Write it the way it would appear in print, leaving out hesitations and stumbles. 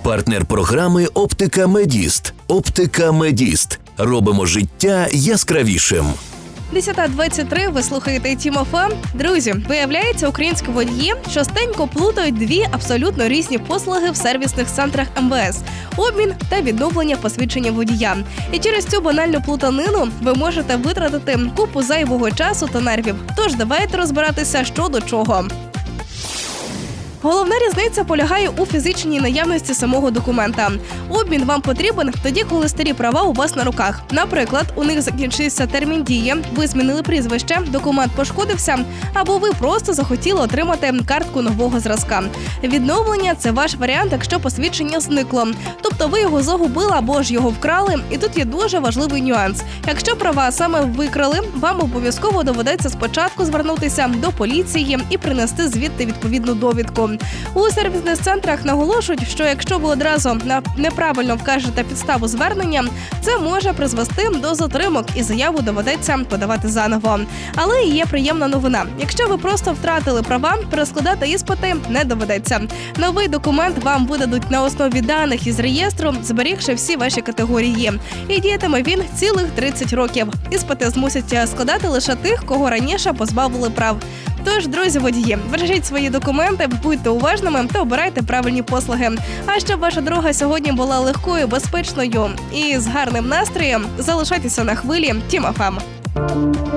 Партнер програми «Оптика Медіст». «Оптика Медіст». Робимо життя яскравішим. 10:23, ви слухаєте Тім ФМ. Друзі, виявляється, українські водії частенько плутають дві абсолютно різні послуги в сервісних центрах МВС – обмін та відновлення посвідчення водія. І через цю банальну плутанину ви можете витратити купу зайвого часу та нервів. Тож давайте розбиратися, що до чого. Головна різниця полягає у фізичній наявності самого документа. Обмін вам потрібен тоді, коли старі права у вас на руках. Наприклад, у них закінчився термін дії, ви змінили прізвище, документ пошкодився, або ви просто захотіли отримати картку нового зразка. Відновлення – це ваш варіант, якщо посвідчення зникло. Тобто ви його загубили або ж його вкрали. І тут є дуже важливий нюанс. Якщо права саме викрали, вам обов'язково доведеться спочатку звернутися до поліції і принести звідти відповідну довідку. У сервісних центрах наголошують, що якщо ви одразу неправильно вкажете підставу звернення, це може призвести до затримок і заяву доведеться подавати заново. Але і є приємна новина. Якщо ви просто втратили права, перескладати іспити не доведеться. Новий документ вам видадуть на основі даних із реєстру, зберігши всі ваші категорії. І діятиме він цілих 30 років. Іспити змусять складати лише тих, кого раніше позбавили прав. Тож, друзі водії, бережіть свої документи, будьте уважними та обирайте правильні послуги. А щоб ваша дорога сьогодні була легкою, безпечною і з гарним настроєм, залишайтеся на хвилі Тім ФМ.